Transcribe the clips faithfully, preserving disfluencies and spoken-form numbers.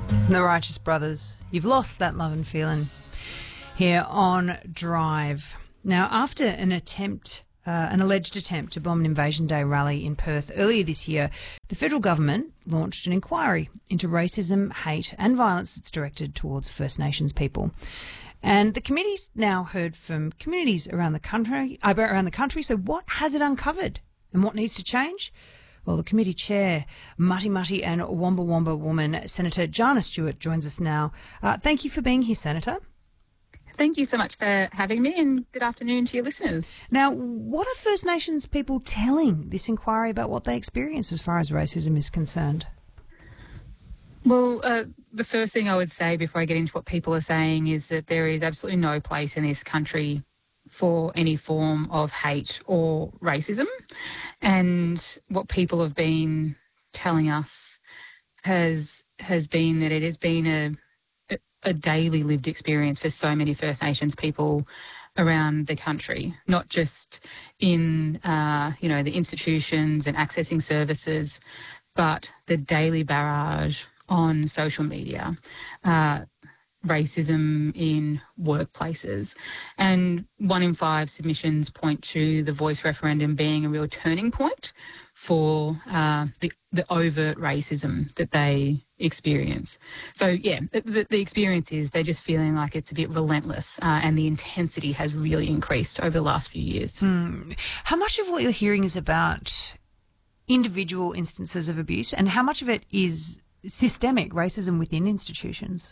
The Righteous Brothers. You've lost that love and feeling here on Drive. Now, after an attempt, uh, an alleged attempt to bomb an Invasion Day rally in Perth earlier this year, the federal government launched an inquiry into racism, hate and violence that's directed towards First Nations people. And the committee's now heard from communities around the country, uh, around the country. So what has it uncovered and what needs to change? Well, the committee chair, Mutty Mutty and Wamba Wamba woman, Senator Jana Stewart, joins us now. Uh, thank you for being here, Senator. Thank you so much for having me, and good afternoon to your listeners. Now, what are First Nations people telling this inquiry about what they experience as far as racism is concerned? Well, uh, the first thing I would say before I get into what people are saying is that there is absolutely no place in this country for any form of hate or racism. And what people have been telling us has has been that it has been a, a daily lived experience for so many First Nations people around the country, not just in, uh, you know, the institutions and accessing services, but the daily barrage on social media, uh, racism in workplaces. And one in five submissions point to the Voice referendum being a real turning point for uh, the, the overt racism that they experience. So, yeah, the, the experience is they're just feeling like it's a bit relentless, uh, and the intensity has really increased over the last few years. Mm. How much of what you're hearing is about individual instances of abuse, and how much of it is systemic racism within institutions?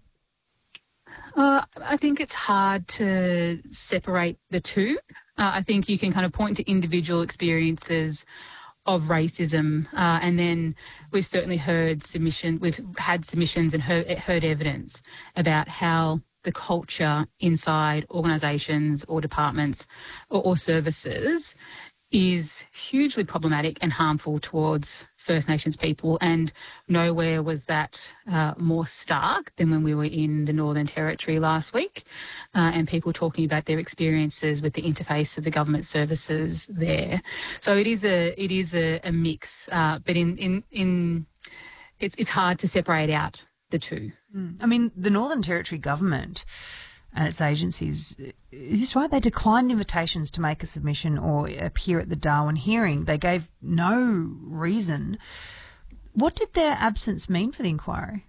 Uh, I think it's hard to separate the two. Uh, I think you can kind of point to individual experiences of racism, uh, and then we've certainly heard submission, we've had submissions and heard, heard evidence about how the culture inside organisations or departments or, or services is hugely problematic and harmful towards First Nations people, and nowhere was that uh, more stark than when we were in the Northern Territory last week, uh, and people talking about their experiences with the interface of the government services there. So it is a it is a, a mix, uh, but in in in it's it's hard to separate out the two. Mm. I mean, the Northern Territory government and its agencies, is this right? They declined invitations to make a submission or appear at the Darwin hearing. They gave no reason. What did their absence mean for the inquiry?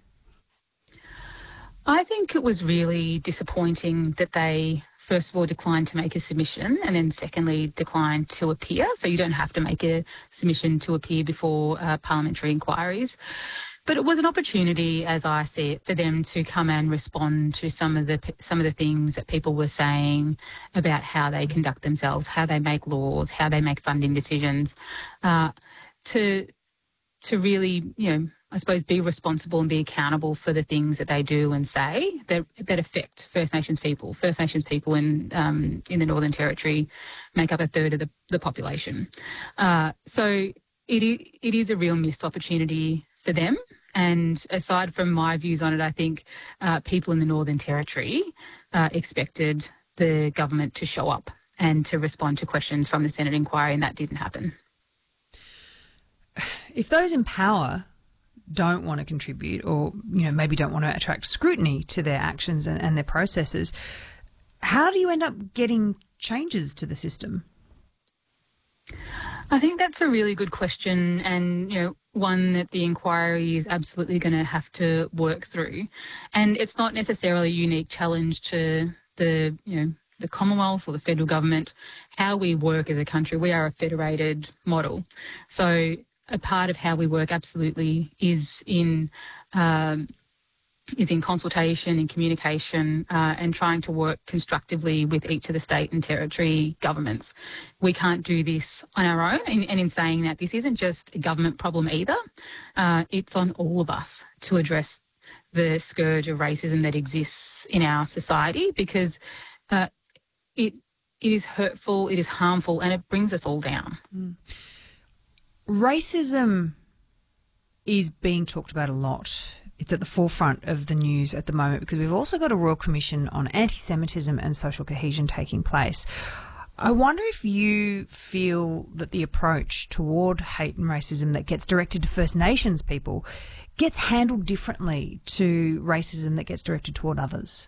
I think it was really disappointing that they, first of all, declined to make a submission, and then secondly, declined to appear. So you don't have to make a submission to appear before uh, parliamentary inquiries. But it was an opportunity, as I see it, for them to come and respond to some of the some of the things that people were saying about how they conduct themselves, how they make laws, how they make funding decisions, uh, to to really, you know, I suppose, be responsible and be accountable for the things that they do and say that that affect First Nations people. First Nations people in um, in the Northern Territory make up a third of the, the population. Uh, so it it is a real missed opportunity for them. And aside from my views on it, I think uh, people in the Northern Territory uh, expected the government to show up and to respond to questions from the Senate inquiry, and that didn't happen. If those in power don't want to contribute, or, you know, maybe don't want to attract scrutiny to their actions and, and their processes, how do you end up getting changes to the system? I think that's a really good question, and, you know, one that the inquiry is absolutely going to have to work through. And it's not necessarily a unique challenge to the, you know, the Commonwealth or the federal government. How we work as a country, we are a federated model. So a part of how we work absolutely is in um, is in consultation and communication, uh, and trying to work constructively with each of the state and territory governments. We can't do this on our own, and, and in saying that, this isn't just a government problem either. Uh, it's on all of us to address the scourge of racism that exists in our society, because uh, it it is hurtful, it is harmful, and it brings us all down. Mm. Racism is being talked about a lot. It's at the forefront of the news at the moment because we've also got a Royal Commission on Anti-Semitism and Social Cohesion taking place. I wonder if you feel that the approach toward hate and racism that gets directed to First Nations people gets handled differently to racism that gets directed toward others?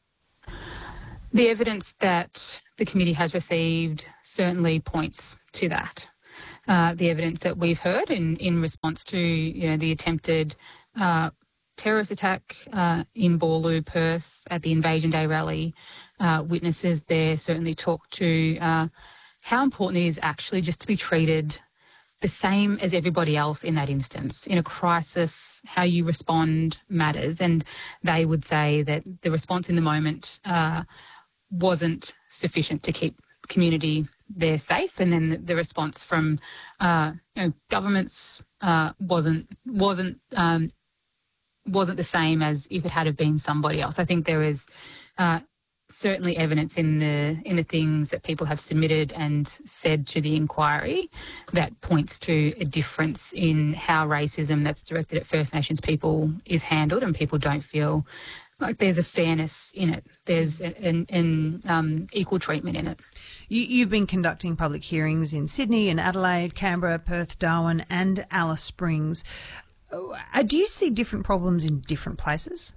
The evidence that the committee has received certainly points to that. Uh, the evidence that we've heard in, in response to you know, the attempted uh, terrorist attack uh, in Boorloo, Perth, at the Invasion Day rally, uh, witnesses there certainly talk to uh, how important it is actually just to be treated the same as everybody else in that instance. In a crisis, how you respond matters. And they would say that the response in the moment uh, wasn't sufficient to keep community there safe, and then the, the response from uh, you know, governments uh, wasn't wasn't um, wasn't the same as if it had have been somebody else. I think there is uh, certainly evidence in the in the things that people have submitted and said to the inquiry that points to a difference in how racism that's directed at First Nations people is handled, and people don't feel like there's a fairness in it. There's an, an um, equal treatment in it. You, you've been conducting public hearings in Sydney and Adelaide, Canberra, Perth, Darwin and Alice Springs. Uh, do you see different problems in different places?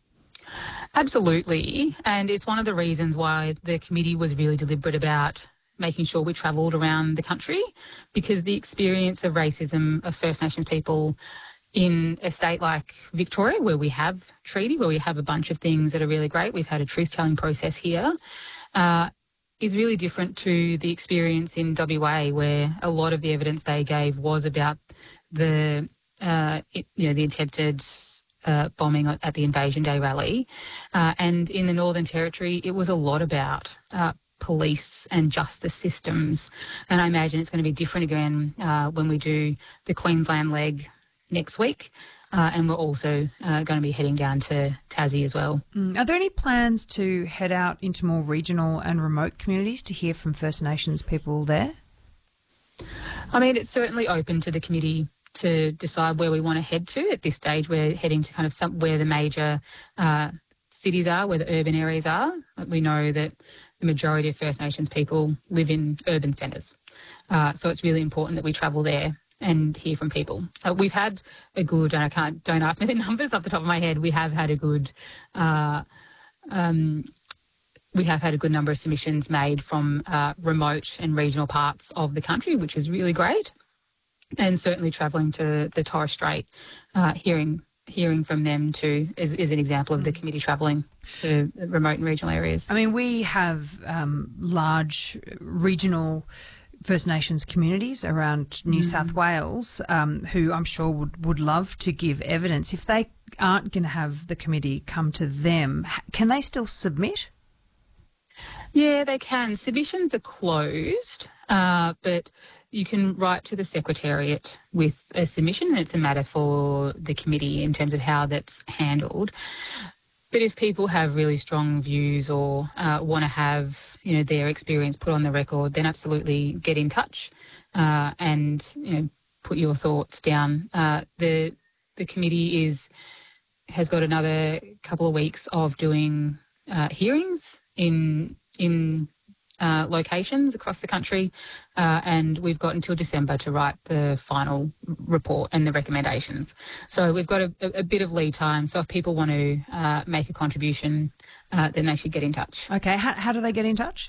Absolutely. And it's one of the reasons why the committee was really deliberate about making sure we travelled around the country, because the experience of racism of First Nations people in a state like Victoria, where we have treaty, where we have a bunch of things that are really great, we've had a truth-telling process here, uh, is really different to the experience in W A, where a lot of the evidence they gave was about the, uh, it, you know, the attempted uh, bombing at the Invasion Day rally. Uh, and in the Northern Territory, it was a lot about uh, police and justice systems. And I imagine it's going to be different again uh, when we do the Queensland leg next week, uh, and we're also uh, going to be heading down to Tassie as well. Mm. Are there any plans to head out into more regional and remote communities to hear from First Nations people there? I mean, it's certainly open to the committee to decide where we want to head to. At this stage, we're heading to kind of some, where the major uh, cities are, where the urban areas are. We know that the majority of First Nations people live in urban centres, uh, so it's really important that we travel there and hear from people. Uh, we've had a good, and I can't, don't ask me the numbers off the top of my head, we have had a good, uh, um, we have had a good number of submissions made from uh, remote and regional parts of the country, which is really great. And certainly travelling to the Torres Strait, uh, hearing hearing from them too is, is an example of the committee travelling to remote and regional areas. I mean, we have um, large regional First Nations communities around New mm. South Wales um, who I'm sure would, would love to give evidence. If they aren't going to have the committee come to them, can they still submit? Yeah, they can. Submissions are closed, uh, but you can write to the Secretariat with a submission, and it's a matter for the committee in terms of how that's handled. But if people have really strong views or uh, want to have, you know, their experience put on the record, then absolutely get in touch uh, and, you know, put your thoughts down. Uh, the the committee is has got another couple of weeks of doing uh, hearings in in uh, locations across the country, uh, and we've got until December to write the final report and the recommendations. So we've got a, a bit of lead time. So if people want to uh, make a contribution, uh, then they should get in touch. Okay. How, how do they get in touch?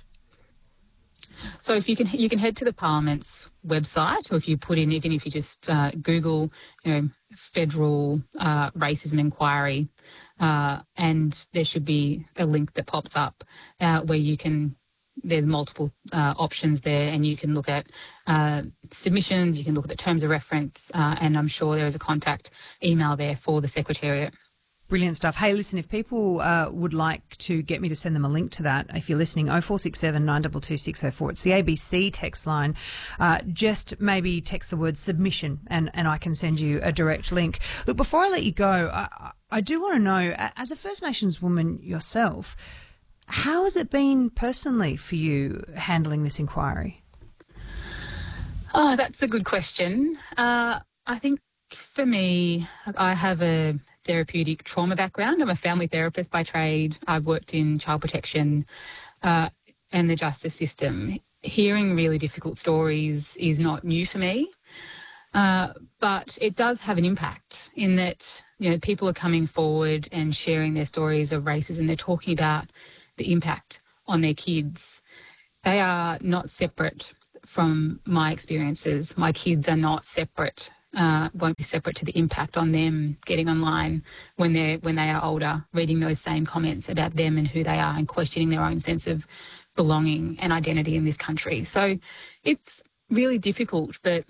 So if you can, you can head to the Parliament's website, or if you put in, even if you just uh, Google, you know, federal uh, racism inquiry, uh, and there should be a link that pops up uh, where you can. There's multiple uh, options there, and you can look at uh, submissions, you can look at the terms of reference, uh, and I'm sure there is a contact email there for the Secretariat. Brilliant stuff. Hey, listen, if people uh, would like to get me to send them a link to that, if you're listening, oh four six seven, nine two two, six oh four, it's the A B C text line. Uh, just maybe text the word submission and, and I can send you a direct link. Look, before I let you go, I, I do want to know, as a First Nations woman yourself, how has it been personally for you handling this inquiry? Oh, that's a good question. Uh, I think for me, I have a therapeutic trauma background. I'm a family therapist by trade. I've worked in child protection uh, and the justice system. Hearing really difficult stories is not new for me. Uh, but it does have an impact in that, you know, people are coming forward and sharing their stories of racism. They're talking about the impact on their kids. They are not separate from my experiences. My kids are not separate, uh, won't be separate to the impact on them getting online when they're when they are older, reading those same comments about them and who they are and questioning their own sense of belonging and identity in this country. So it's really difficult, but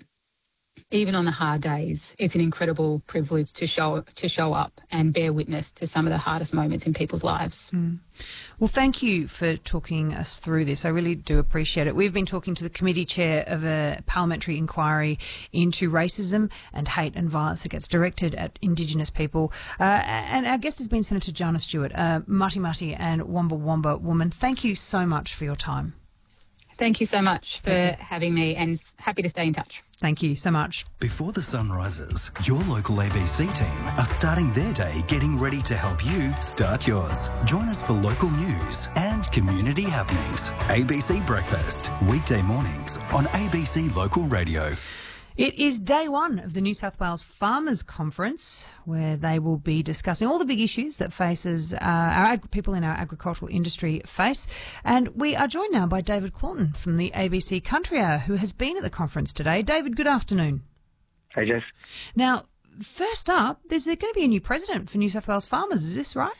even on the hard days, it's an incredible privilege to show to show up and bear witness to some of the hardest moments in people's lives. Mm. Well, thank you for talking us through this. I really do appreciate it. We've been talking to the committee chair of a parliamentary inquiry into racism and hate and violence that gets directed at Indigenous people. Uh, and our guest has been Senator Jana Stewart, a Mati Mati and Wamba Wamba woman. Thank you so much for your time. Thank you so much for having me, and happy to stay in touch. Thank you so much. Before the sun rises, your local A B C team are starting their day getting ready to help you start yours. Join us for local news and community happenings. A B C Breakfast, weekday mornings on A B C Local Radio. It is day one of the New South Wales Farmers Conference, where they will be discussing all the big issues that faces uh, our ag- people in our agricultural industry face. And we are joined now by David Claughton from the A B C Country Hour, who has been at the conference today. David, good afternoon. Hey, Jess. Now, first up, there's going to be a new president for New South Wales Farmers. Is this right?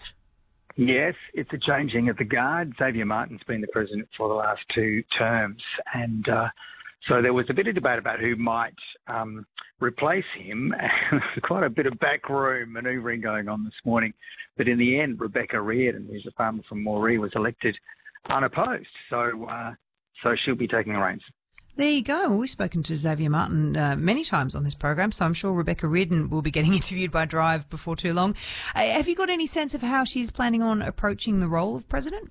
Yes, it's a changing of the guard. Xavier Martin's been the president for the last two terms, and uh, so there was a bit of debate about who might um, replace him. There's quite a bit of backroom manoeuvring going on this morning. But in the end, Rebecca Reardon, who's a farmer from Moree, was elected unopposed. So uh, so she'll be taking the reins. There you go. Well, we've spoken to Xavier Martin uh, many times on this program, so I'm sure Rebecca Reardon will be getting interviewed by Drive before too long. Uh, have you got any sense of how she's planning on approaching the role of president?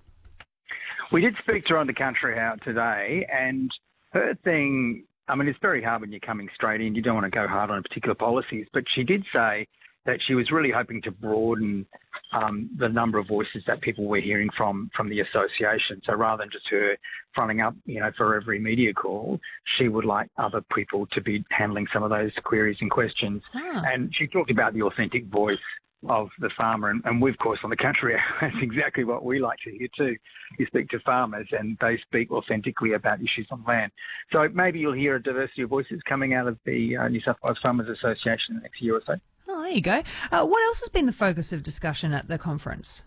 We did speak to her on the Country Hour today, and her thing, I mean, it's very hard when you're coming straight in. You don't want to go hard on particular policies, but she did say that she was really hoping to broaden um, the number of voices that people were hearing from from the association. So rather than just her fronting up, you know, for every media call, she would like other people to be handling some of those queries and questions. Ah. And she talked about the authentic voice of the farmer, and, and we, of course, on the Country, that's exactly what we like to hear too. You speak to farmers and they speak authentically about issues on land. So maybe you'll hear a diversity of voices coming out of the uh, New South Wales Farmers Association in the next year or so. Oh, there you go. Uh, what else has been the focus of discussion at the conference?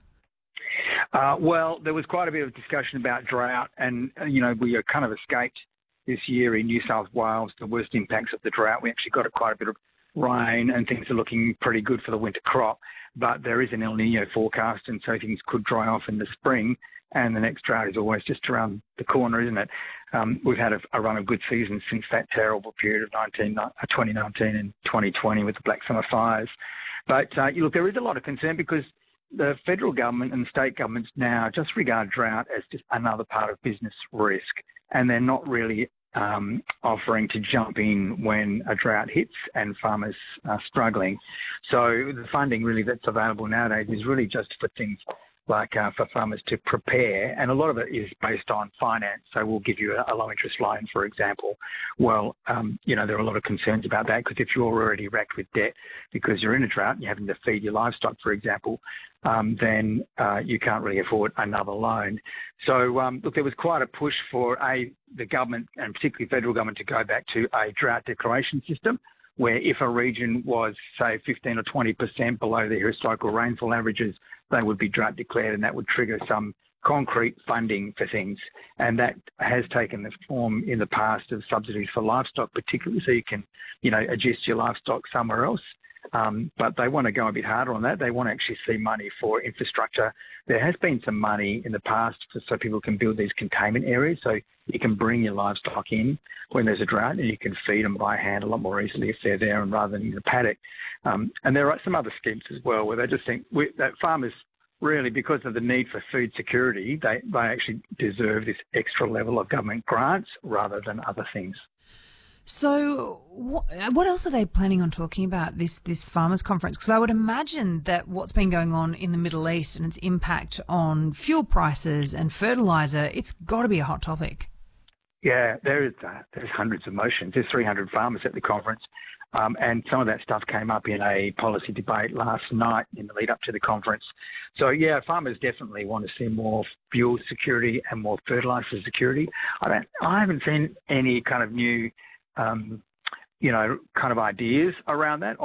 Uh, well, there was quite a bit of discussion about drought, and, uh, you know, we are kind of escaped this year in New South Wales the worst impacts of the drought. We actually got quite a bit of rain and things are looking pretty good for the winter crop, but there is an El Nino forecast, and so things could dry off in the spring, and the next drought is always just around the corner, isn't it? Um, we've had a, a run of good seasons since that terrible period of nineteen, uh, twenty nineteen and twenty twenty with the Black Summer fires. But uh, you look, there is a lot of concern because the federal government and state governments now just regard drought as just another part of business risk, and they're not really Um, offering to jump in when a drought hits and farmers are struggling. So the funding really that's available nowadays is really just for things like uh, for farmers to prepare, and a lot of it is based on finance. So we'll give you a, a low interest loan, for example. Well, um, you know, there are a lot of concerns about that because if you're already racked with debt because you're in a drought and you're having to feed your livestock, for example, um, then uh, you can't really afford another loan. So, um, look, there was quite a push for a the government, and particularly federal government, to go back to a drought declaration system, where if a region was, say, fifteen or twenty percent below their historical rainfall averages, they would be drought declared, and that would trigger some concrete funding for things. And that has taken the form in the past of subsidies for livestock, particularly, so you can, you know, adjust your livestock somewhere else. Um, but they want to go a bit harder on that. They want to actually see money for infrastructure. There has been some money in the past for, so people can build these containment areas, so you can bring your livestock in when there's a drought and you can feed them by hand a lot more easily if they're there and rather than in the paddock. Um, and there are some other schemes as well where they just think we, that farmers really, because of the need for food security, they, they actually deserve this extra level of government grants rather than other things. So what, what else are they planning on talking about this, this farmers conference? Because I would imagine that what's been going on in the Middle East and its impact on fuel prices and fertiliser, it's got to be a hot topic. Yeah, there is uh, there's hundreds of motions. There's three hundred farmers at the conference. Um, and some of that stuff came up in a policy debate last night in the lead up to the conference. So, yeah, farmers definitely want to see more fuel security and more fertiliser security. I don't, I haven't seen any kind of new, um, you know, kind of ideas around that.